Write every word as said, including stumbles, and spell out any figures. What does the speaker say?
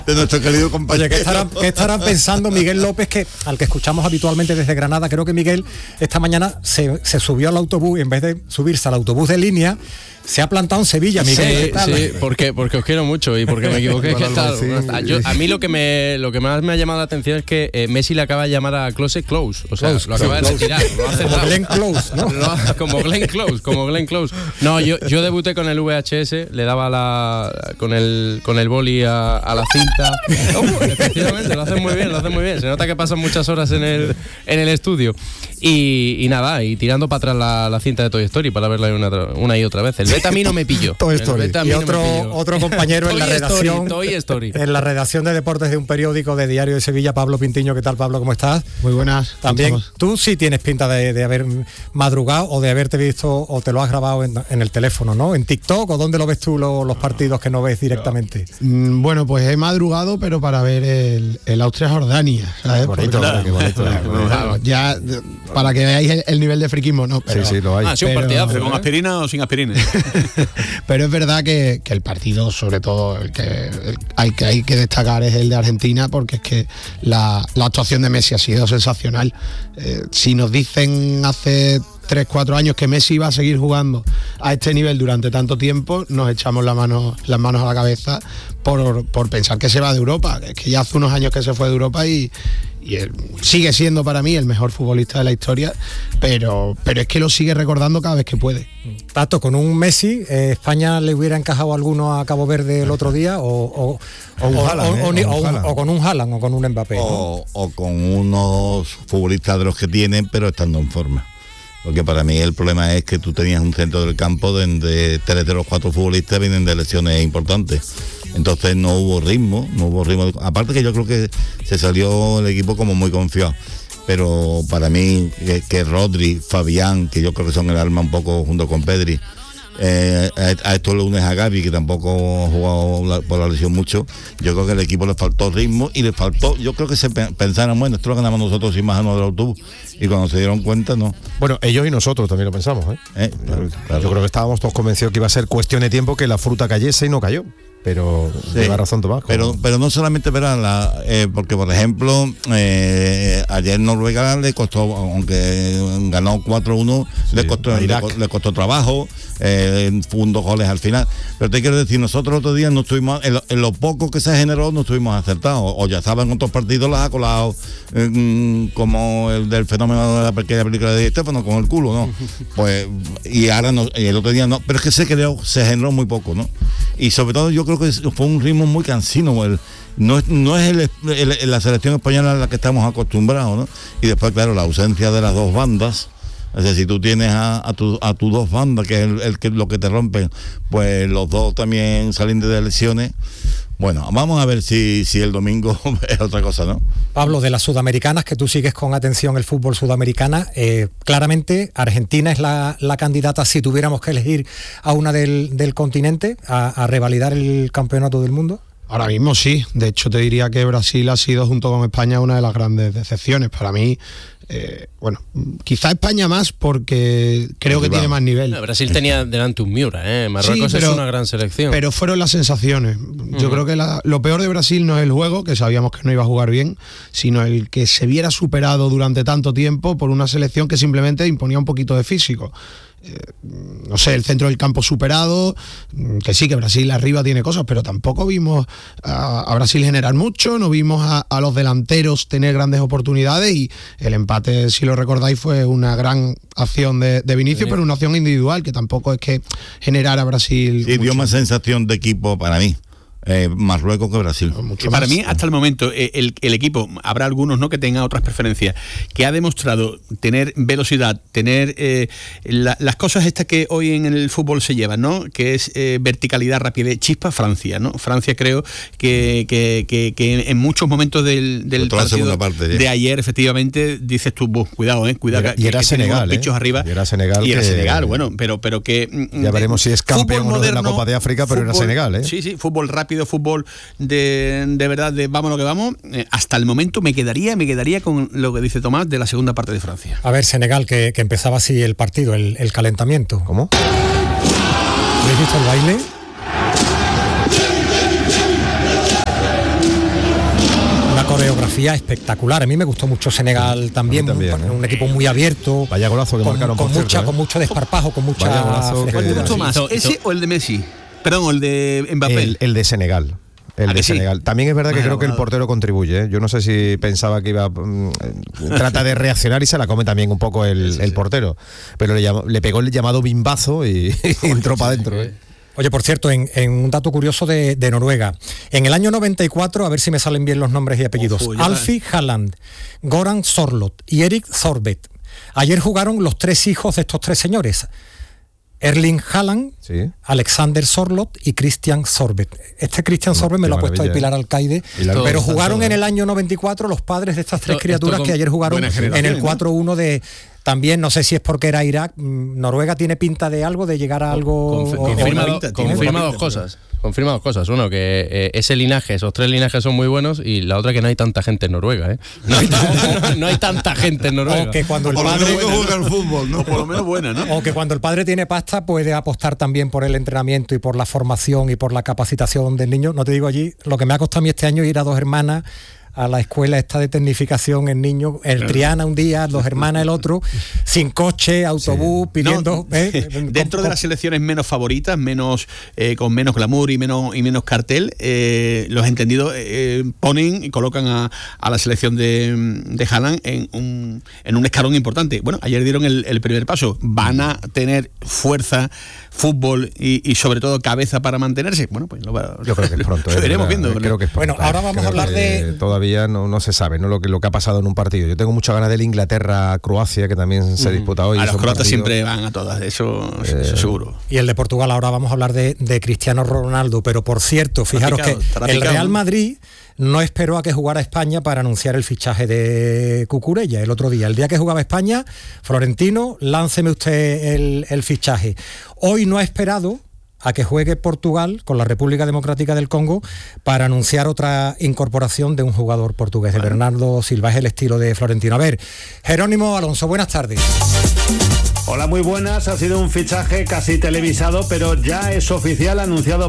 de nuestro querido compañero. Oye, ¿qué estarán, ¿qué estarán pensando Miguel López, que al que escuchamos habitualmente desde Granada? Creo que Miguel esta mañana se, se subió al autobús y en vez de subirse al autobús de línea se ha plantado en Sevilla, Miguel. Sí, sí, porque, porque os quiero mucho y porque me equivoqué. ¿Qué tal? Sí, Yo, a mí lo que me lo que más me ha llamado la atención es que eh, Messi le acaba de llamar a Klose Close, o sea, Close, lo acaba close, de retirar. Lo hace como Glenn Close, ¿no? Lo, como Glenn Close, como Glenn Close. No, yo, yo debuté con el V H S, le daba la con el con el boli a, a la cinta. Oh, efectivamente, lo hacen muy bien, lo hacen muy bien. Se nota que pasan muchas horas en el en el estudio. Y, y nada, y tirando para atrás la, la cinta de Toy Story para verla una, una y otra vez. El beta a mí no me pilló. Toy Story. Y otro, no otro compañero en la redacción Toy Story. En la redacción de deportes de un periódico de Diario de Sevilla, Pablo Pintiño. ¿Qué tal, Pablo? ¿Cómo estás? Muy buenas. También tú sí tienes pinta de, de haber madrugado o de haberte visto o te lo has grabado en, en el teléfono, ¿no? ¿En TikTok o dónde lo ves tú lo, los partidos que no ves directamente? Bueno, pues he madrugado, pero para ver el, el Austria-Jordania, ¿sabes? Bonito, Porque, qué bonito. Claro, ya para que veáis el, el nivel de friquismo, ¿no? Pero, sí, sí, lo hay. Ah, sí, un partidazo, ¿con aspirina o sin aspirina? Pero es verdad que, que el partido, sobre todo, el que, el, hay, que hay que destacar es el de Argentina, porque es que la, la actuación de Messi ha sido sensacional. Eh, si nos dicen hace tres, cuatro años que Messi iba a seguir jugando a este nivel durante tanto tiempo, nos echamos la mano, las manos a la cabeza por, por pensar que se va de Europa. Es que ya hace unos años que se fue de Europa y, y él sigue siendo para mí el mejor futbolista de la historia, pero, pero es que lo sigue recordando cada vez que puede. Tato, con un Messi, eh, ¿España le hubiera encajado alguno a Cabo Verde el otro día? O, o, o, un o, Haaland, o, ¿eh? o, o, un o, o con un Haaland o con un Mbappé, ¿no? o, o con unos futbolistas de los que tienen, pero estando en forma. Porque para mí el problema es que tú tenías un centro del campo donde tres de los cuatro futbolistas vienen de lesiones importantes. Entonces no hubo ritmo, no hubo ritmo. Aparte que yo creo que se salió el equipo como muy confiado. Pero para mí, que, que Rodri, Fabián, que yo creo que son el alma un poco junto con Pedri, eh, a, a esto lo unes a Gavi, que tampoco ha jugado la, por la lesión mucho. Yo creo que al equipo le faltó ritmo y le faltó, yo creo que se pensaron, bueno, esto lo ganamos nosotros sin bajarnos del autobús, y cuando se dieron cuenta, no. Bueno, ellos y nosotros también lo pensamos, ¿eh? eh claro, claro. Yo creo que estábamos todos convencidos que iba a ser cuestión de tiempo que la fruta cayese y no cayó. Pero sí, lleva razón Tomás. Pero, pero no solamente verán la, eh, porque por ejemplo eh, ayer Noruega le costó, aunque ganó cuatro uno, sí, le costó le, le costó trabajo, eh, fue un dos goles al final. Pero te quiero decir, nosotros el otro día no estuvimos, en lo, en lo poco que se generó no estuvimos acertados, o ya estaban en otros partidos las ha colado eh, como el del fenómeno de la pequeña película de Estefano con el culo, ¿no? Pues y ahora no, y el otro día no, pero es que se creó, se generó muy poco, ¿no? Y sobre todo yo creo que fue un ritmo muy cansino, el, no, no es el, el, la selección española a la que estamos acostumbrados, ¿no? Y después, claro, la ausencia de las dos bandas. Es decir, si tú tienes a, a tus a tu dos bandas, que es el, el que, lo que te rompen, pues los dos también salen de lesiones. Bueno, vamos a ver si, si el domingo es otra cosa, ¿no? Pablo, de las sudamericanas, que tú sigues con atención el fútbol sudamericana, eh, claramente Argentina es la, la candidata, si tuviéramos que elegir a una del, del continente, a, a revalidar el campeonato del mundo. Ahora mismo sí, de hecho te diría que Brasil ha sido junto con España una de las grandes decepciones. Para mí, eh, bueno, quizá España más porque creo que tiene más nivel. No, Brasil tenía delante un Miura, ¿eh? Marruecos sí, pero, es una gran selección. Pero fueron las sensaciones. Yo uh-huh. creo que la, lo peor de Brasil no es el juego, que sabíamos que no iba a jugar bien, sino el que se viera superado durante tanto tiempo por una selección que simplemente imponía un poquito de físico. Eh, no sé, el centro del campo superado, que sí, que Brasil arriba tiene cosas, pero tampoco vimos a, a Brasil generar mucho, no vimos a, a los delanteros tener grandes oportunidades, y el empate, si lo recordáis, fue una gran acción de, de Vinicius, sí, pero una acción individual que tampoco es que generara a Brasil. Sí, mucho. Dio más sensación de equipo para mí. Eh, Marruecos que Brasil. Que para mí, hasta el momento, el, el equipo, habrá algunos no que tengan otras preferencias, que ha demostrado tener velocidad, tener eh, la, las cosas estas que hoy en el fútbol se llevan, ¿no? Que es eh, verticalidad, rapidez, chispa. Francia, ¿no? Francia creo que, que, que, que en muchos momentos del, del partido parte, de ayer, efectivamente, dices tú, cuidado, eh, cuidado. Y era, y era que, Senegal, que bichos eh, arriba. Y era Senegal. Y era que, Senegal, bueno, pero, pero que... Ya veremos si es campeón moderno, de la Copa de África, pero fútbol, era Senegal, ¿eh? Sí, sí, fútbol rápido, fútbol de, de verdad, de vamos lo que vamos. Eh, hasta el momento me quedaría, me quedaría con lo que dice Tomás de la segunda parte de Francia. A ver, Senegal, que, que empezaba así el partido, el, el calentamiento. ¿Cómo? ¿Habéis visto el baile? coreografía espectacular. A mí me gustó mucho Senegal también, también un, ¿eh? un equipo muy abierto. Vaya golazo que con, marcaron, con, por mucha, cierto, ¿eh? con mucho desparpajo, con mucha... Vaya golazo que- ¿Cuál te gustó Sí, más? hizo- ¿Ese hizo- o el de Messi? Perdón, el de Mbappé. El, el de Senegal. El ¿A de que sí? Senegal. También es verdad que Vaya creo que el golazo. portero contribuye. ¿eh? Yo no sé si pensaba que iba. mm, trata de reaccionar y se la come también un poco el, el portero. Pero le, llamó- le pegó el llamado bimbazo y, y entró para adentro. ¿eh? Oye, por cierto, en, en un dato curioso de, de Noruega, en el año noventa y cuatro, a ver si me salen bien los nombres y apellidos, Ojo, ya. Alfie Haaland, Goran Sorloth y Erik Thorbet. Ayer jugaron los tres hijos de estos tres señores, Erling Haaland, Sí. Alexander Sorloth y Christian Thorbet. Este Christian Thorbet me qué lo ha puesto ahí maravilla, Pilar Alcaide, Pilar pero Alcaide, jugaron todo, en ¿eh? el año noventa y cuatro los padres de estas tres Esto- criaturas esto que con ayer jugaron buenas en el generaciones, ¿no? cuatro uno de... También, no sé si es porque era Irak, mm, Noruega tiene pinta de algo, de llegar a algo... Conf- o- confirma, o- buena pinta, tiene confirma buena dos pinta, cosas. Confirma dos cosas. Uno, que eh, ese linaje, esos tres linajes son muy buenos, y la otra, que no hay tanta gente en Noruega, ¿eh? No hay, ta- no hay tanta gente en Noruega. o que cuando el Por lo padre... menos que juega al fútbol, ¿no? Por lo menos buena, ¿no? O que cuando el padre tiene pasta puede apostar también por el entrenamiento y por la formación y por la capacitación del niño. No te digo allí, lo que me ha costado a mí este año ir a dos hermanas a la escuela esta de tecnificación en niños, el Triana un día, dos hermanas el otro, sin coche, autobús, pidiendo... No, ¿eh? dentro con- de las selecciones menos favoritas, menos eh, con menos glamour y menos y menos cartel, eh, los entendidos eh, ponen y colocan a, a la selección de, de Haaland en un, en un escalón importante. Bueno, ayer dieron el, el primer paso. Van a tener fuerza, fútbol y, y sobre todo cabeza para mantenerse. Bueno, pues lo, Yo creo que es pronto. lo ¿eh? veremos Verdad, viendo. Creo que es pronto. Bueno, ahora vamos a Creo hablar que de- Todavía no, no se sabe, ¿no? Lo que, lo que ha pasado en un partido. Yo tengo mucha ganas del Inglaterra-Croacia, que también se disputa hoy. a Es los un croatas partido- siempre van a todas, eso, eso seguro. Y el de Portugal, ahora vamos a hablar de, de Cristiano Ronaldo, pero por cierto, fijaros picado, que estará el picado, Real ¿no? Madrid no esperó a que jugara España para anunciar el fichaje de Cucurella el otro día. El día que jugaba España, Florentino, lánceme usted el, el fichaje. Hoy no ha esperado a que juegue Portugal con la República Democrática del Congo para anunciar otra incorporación de un jugador portugués, de Bernardo Silva. Es el estilo de Florentino. A ver, Jerónimo Alonso, buenas tardes. Hola, muy buenas. Ha sido un fichaje casi televisado, pero ya es oficial, anunciado